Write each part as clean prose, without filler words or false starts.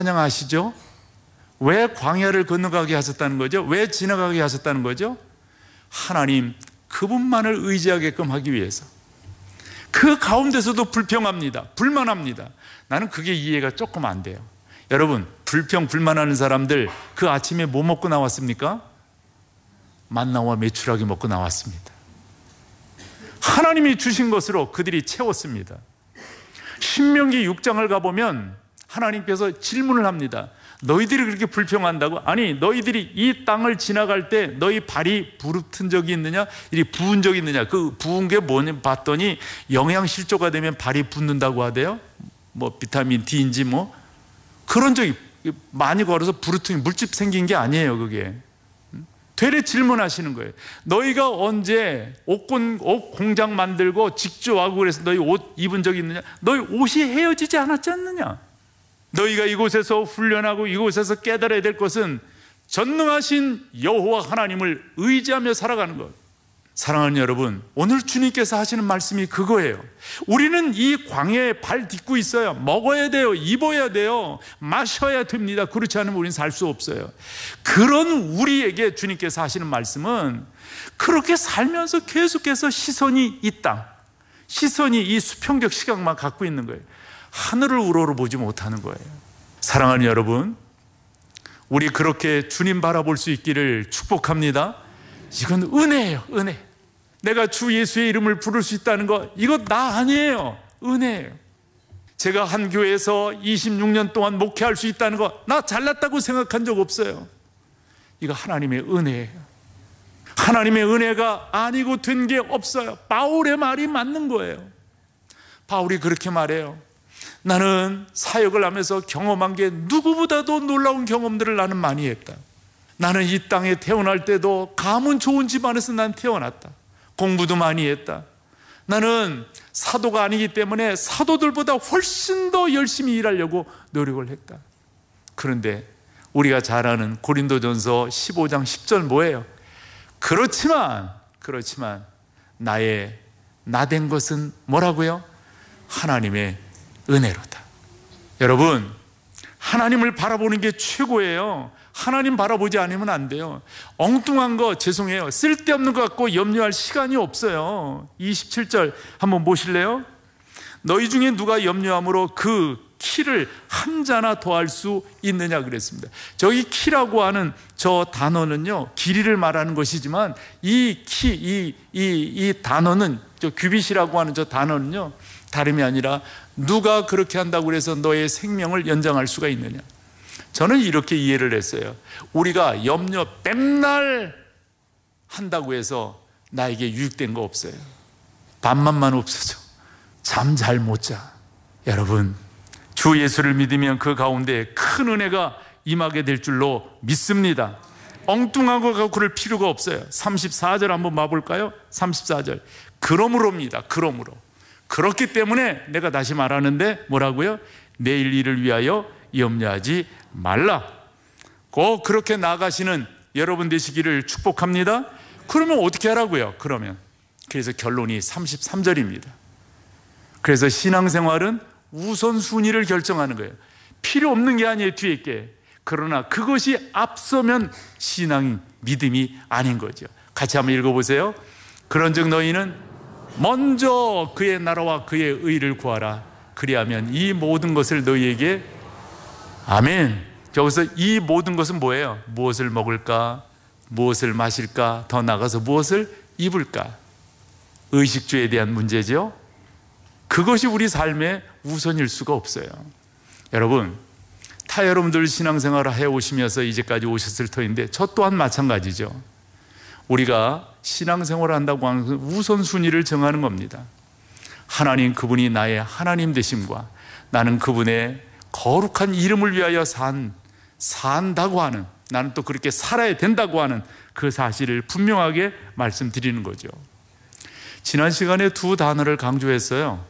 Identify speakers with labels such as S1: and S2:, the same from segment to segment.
S1: 찬양하시죠? 왜 광야를 건너가게 하셨다는 거죠? 왜 지나가게 하셨다는 거죠? 하나님 그분만을 의지하게끔 하기 위해서. 그 가운데서도 불평합니다. 불만합니다. 나는 그게 이해가 조금 안 돼요. 여러분, 불평 불만하는 사람들 그 아침에 뭐 먹고 나왔습니까? 만나와 메추라기 먹고 나왔습니다. 하나님이 주신 것으로 그들이 채웠습니다. 신명기 6장을 가보면 하나님께서 질문을 합니다. 너희들이 그렇게 불평한다고? 아니, 너희들이 이 땅을 지나갈 때 너희 발이 부르튼 적이 있느냐? 이 부은 적이 있느냐? 그 부은 게 뭐냐 봤더니 영양실조가 되면 발이 붓는다고 하대요. 뭐 비타민 D인지 뭐 그런 적이, 많이 걸어서 부르퉁이 물집 생긴 게 아니에요. 그게 되레 질문하시는 거예요. 너희가 언제 옷 공장 만들고 직조하고 그래서 너희 옷 입은 적이 있느냐? 너희 옷이 헤어지지 않았지 않느냐? 너희가 이곳에서 훈련하고 이곳에서 깨달아야 될 것은 전능하신 여호와 하나님을 의지하며 살아가는 것. 사랑하는 여러분, 오늘 주님께서 하시는 말씀이 그거예요. 우리는 이 광야에 발 딛고 있어요. 먹어야 돼요. 입어야 돼요. 마셔야 됩니다. 그렇지 않으면 우리는 살 수 없어요. 그런 우리에게 주님께서 하시는 말씀은 그렇게 살면서 계속해서 시선이 이 땅, 시선이 이 수평적 시각만 갖고 있는 거예요. 하늘을 우러러 보지 못하는 거예요. 사랑하는 여러분, 우리 그렇게 주님 바라볼 수 있기를 축복합니다. 이건 은혜예요. 은혜. 내가 주 예수의 이름을 부를 수 있다는 거, 이거 나 아니에요. 은혜예요. 제가 한 교회에서 26년 동안 목회할 수 있다는 거, 나 잘났다고 생각한 적 없어요. 이거 하나님의 은혜예요. 하나님의 은혜가 아니고 된 게 없어요. 바울의 말이 맞는 거예요. 바울이 그렇게 말해요. 나는 사역을 하면서 경험한 게 누구보다도 놀라운 경험들을 나는 많이 했다. 나는 이 땅에 태어날 때도 가문 좋은 집안에서 난 태어났다. 공부도 많이 했다. 나는 사도가 아니기 때문에 사도들보다 훨씬 더 열심히 일하려고 노력을 했다. 그런데 우리가 잘 아는 고린도전서 15장 10절 뭐예요? 그렇지만 나의 나된 것은 뭐라고요? 하나님의 은혜로다. 여러분, 하나님을 바라보는 게 최고예요. 하나님 바라보지 않으면 안 돼요. 엉뚱한 거 죄송해요. 쓸데없는 거 갖고 염려할 시간이 없어요. 27절 한번 보실래요? 너희 중에 누가 염려함으로 그 키를 한 자나 더할 수 있느냐 그랬습니다. 저기 키라고 하는 저 단어는요, 길이를 말하는 것이지만 이 단어는, 저 규빗이라고 하는 저 단어는요, 다름이 아니라 누가 그렇게 한다고 그래서 너의 생명을 연장할 수가 있느냐. 저는 이렇게 이해를 했어요. 우리가 염려 맨날 한다고 해서 나에게 유익된 거 없어요. 밥맛만 없어져. 잠 잘 못 자. 여러분, 주 예수를 믿으면 그 가운데 큰 은혜가 임하게 될 줄로 믿습니다. 엉뚱한 거 갖고 그럴 필요가 없어요. 34절 한번 봐볼까요? 34절. 그러므로입니다. 그러므로. 그렇기 때문에 내가 다시 말하는데 뭐라고요? 내일 일을 위하여 염려하지 말라. 꼭 그렇게 나가시는 여러분 되시기를 축복합니다. 그러면 어떻게 하라고요? 그래서 결론이 33절입니다. 그래서 신앙생활은 우선순위를 결정하는 거예요. 필요 없는 게 아니에요, 뒤에 게. 그러나 그것이 앞서면 신앙, 믿음이 아닌 거죠. 같이 한번 읽어보세요. 그런즉 너희는 먼저 그의 나라와 그의 의를 구하라. 그리하면 이 모든 것을 너희에게, 아멘. 여기서 이 모든 것은 뭐예요? 무엇을 먹을까? 무엇을 마실까? 더 나아가서 무엇을 입을까? 의식주에 대한 문제죠. 그것이 우리 삶의 우선일 수가 없어요. 여러분, 여러분들 신앙생활을 해오시면서 이제까지 오셨을 터인데 저 또한 마찬가지죠. 우리가 신앙생활을 한다고 하는 것은 우선순위를 정하는 겁니다. 하나님, 그분이 나의 하나님 되심과 나는 그분의 거룩한 이름을 위하여 산다고 하는, 나는 또 그렇게 살아야 된다고 하는 그 사실을 분명하게 말씀드리는 거죠. 지난 시간에 두 단어를 강조했어요.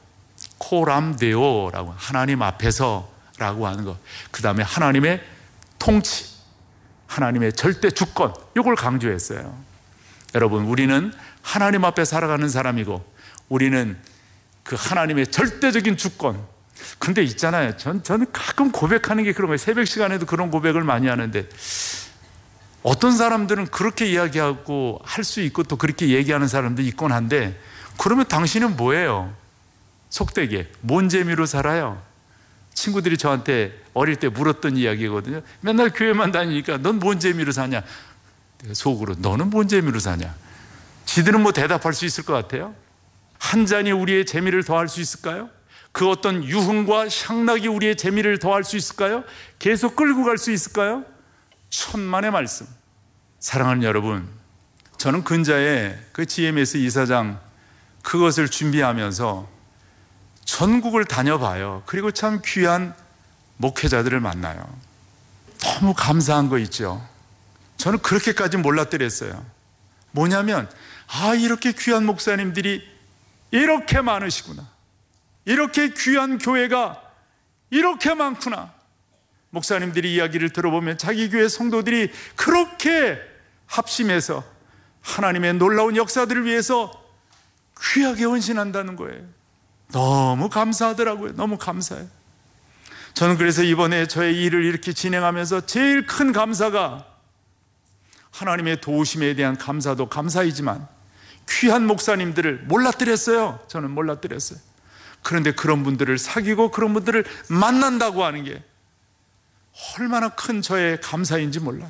S1: 코람데오라고, 하나님 앞에서 라고 하는 것, 그 다음에 하나님의 통치, 하나님의 절대 주권, 이걸 강조했어요. 여러분, 우리는 하나님 앞에 살아가는 사람이고, 우리는 그 하나님의 절대적인 주권, 근데 있잖아요. 저는 가끔 고백하는 게 그런 거예요. 새벽 시간에도 그런 고백을 많이 하는데, 어떤 사람들은 그렇게 이야기하고 할 수 있고 또 그렇게 얘기하는 사람도 있곤 한데, 그러면 당신은 뭐예요? 속되게 뭔 재미로 살아요? 친구들이 저한테 어릴 때 물었던 이야기거든요. 맨날 교회만 다니니까 넌 뭔 재미로 사냐? 속으로 너는 뭔 재미로 사냐? 지들은 뭐 대답할 수 있을 것 같아요? 한 잔이 우리의 재미를 더할 수 있을까요? 그 어떤 유흥과 향락이 우리의 재미를 더할 수 있을까요? 계속 끌고 갈 수 있을까요? 천만의 말씀. 사랑하는 여러분, 저는 근자에 그 GMS 이사장 그것을 준비하면서 전국을 다녀봐요. 그리고 참 귀한 목회자들을 만나요. 너무 감사한 거 있죠. 저는 그렇게까지 몰랐더랬어요. 뭐냐면, 이렇게 귀한 목사님들이 이렇게 많으시구나. 이렇게 귀한 교회가 이렇게 많구나. 목사님들이 이야기를 들어보면 자기 교회 성도들이 그렇게 합심해서 하나님의 놀라운 역사들을 위해서 귀하게 헌신한다는 거예요. 너무 감사하더라고요. 너무 감사해요. 저는 그래서 이번에 저의 일을 이렇게 진행하면서 제일 큰 감사가 하나님의 도우심에 대한 감사도 감사이지만 귀한 목사님들을 몰랐더랬어요. 저는 몰랐더랬어요. 그런데 그런 분들을 사귀고 그런 분들을 만난다고 하는 게 얼마나 큰 저의 감사인지 몰라요.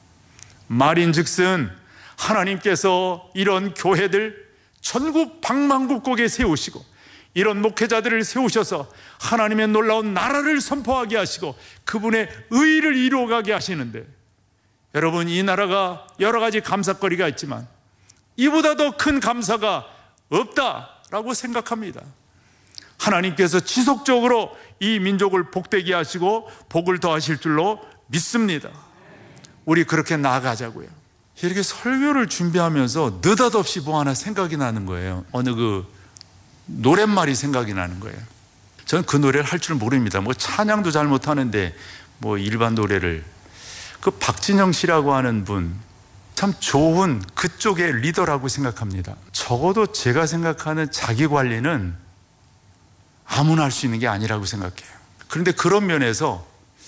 S1: 말인즉슨 하나님께서 이런 교회들 전국 방방곡곡에 세우시고 이런 목회자들을 세우셔서 하나님의 놀라운 나라를 선포하게 하시고 그분의 의를 이루어가게 하시는데, 여러분, 이 나라가 여러 가지 감사거리가 있지만 이보다 더 큰 감사가 없다라고 생각합니다. 하나님께서 지속적으로 이 민족을 복되게 하시고 복을 더하실 줄로 믿습니다. 우리 그렇게 나아가자고요. 이렇게 설교를 준비하면서 느닷없이 뭐 하나 생각이 나는 거예요. 어느 그 노랫말이 생각이 나는 거예요. 저는 그 노래를 할 줄 모릅니다. 뭐 찬양도 잘 못하는데 뭐 일반 노래를. 그 박진영 씨라고 하는 분, 참 좋은 그쪽의 리더라고 생각합니다. 적어도 제가 생각하는 자기 관리는 아무나 할 수 있는 게 아니라고 생각해요. 그런데 그런 면에서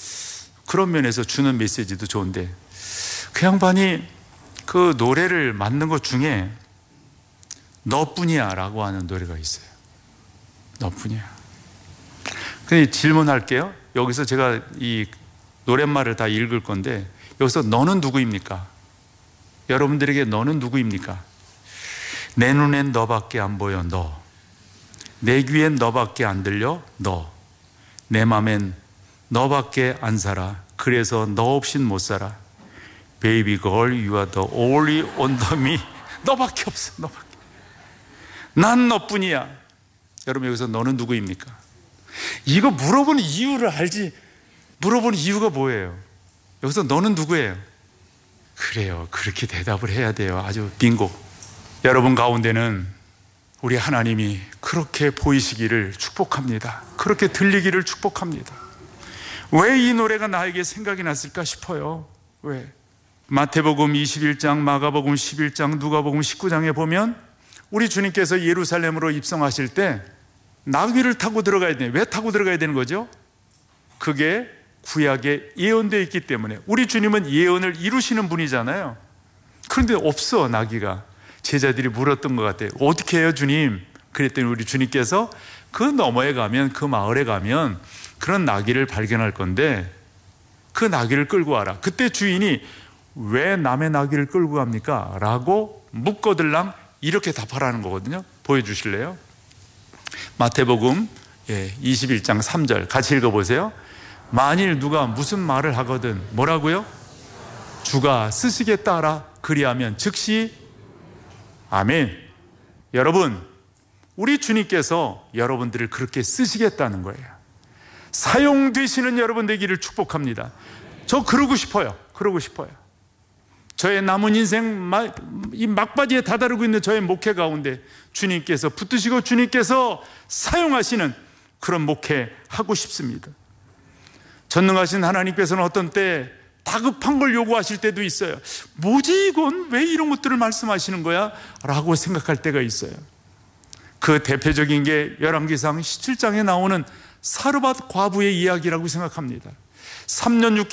S1: 주는 메시지도 좋은데, 그 양반이 그 노래를 만든 것 중에 너뿐이야 라고 하는 노래가 있어요. 너뿐이야. 근데 질문할게요. 여기서 제가 이 노랫말을 다 읽을 건데, 여기서 너는 누구입니까? 여러분들에게 너는 누구입니까? 내 눈엔 너밖에 안 보여. 너. 내 귀엔 너밖에 안 들려. 너. 내 맘엔 너밖에 안 살아. 그래서 너 없인 못 살아. Baby girl, you are the only on the me. 너밖에 없어. 너밖에. 난 너뿐이야. 여러분, 여기서 너는 누구입니까? 이거 물어보는 이유를 알지. 물어보는 이유가 뭐예요? 여기서 너는 누구예요? 그래요. 그렇게 대답을 해야 돼요. 아주 빙고. 여러분 가운데는 우리 하나님이 그렇게 보이시기를 축복합니다. 그렇게 들리기를 축복합니다. 왜 이 노래가 나에게 생각이 났을까 싶어요. 왜? 마태복음 21장, 마가복음 11장, 누가복음 19장에 보면 우리 주님께서 예루살렘으로 입성하실 때 나귀를 타고 들어가야 돼요. 왜 타고 들어가야 되는 거죠? 그게 구약에 예언되어 있기 때문에. 우리 주님은 예언을 이루시는 분이잖아요. 그런데 없어, 나귀가. 제자들이 물었던 것 같아요. 어떻게 해요, 주님? 그랬더니 우리 주님께서 그 너머에 가면, 그 마을에 가면 그런 나귀를 발견할 건데 그 나귀를 끌고 와라. 그때 주인이 왜 남의 나귀를 끌고 갑니까? 라고 묻거들랑 이렇게 답하라는 거거든요. 보여주실래요? 마태복음 21장 3절 같이 읽어보세요. 만일 누가 무슨 말을 하거든 뭐라고요? 주가 쓰시겠다 하라. 그리하면 즉시 아멘. 여러분, 우리 주님께서 여러분들을 그렇게 쓰시겠다는 거예요. 사용되시는 여러분 되기를 축복합니다. 저 그러고 싶어요. 그러고 싶어요. 저의 남은 인생 이 막바지에 다다르고 있는 저의 목회 가운데 주님께서 붙드시고 주님께서 사용하시는 그런 목회 하고 싶습니다. 전능하신 하나님께서는 어떤 때 다급한 걸 요구하실 때도 있어요. 뭐지 이건? 왜 이런 것들을 말씀하시는 거야? 라고 생각할 때가 있어요. 그 대표적인 게 열왕기상 17장에 나오는 사르밧 과부의 이야기라고 생각합니다. 3년